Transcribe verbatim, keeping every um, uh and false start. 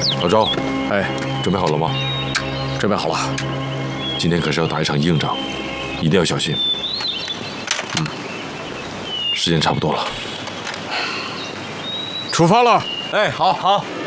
老周， 哎， 准备好了吗？ 准备好了。 今天可是要打一场硬仗，一定要小心。嗯，时间差不多了， 出发了。 哎，好好。